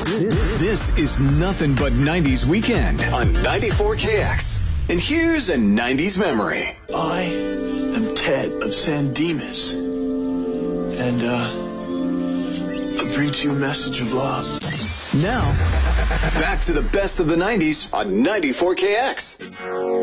This is Nothing But 90s Weekend on 94KX. And here's a 90s memory. I am Ted of San Dimas. And, I bring to you a message of love. Now, back to the best of the 90s on 94KX.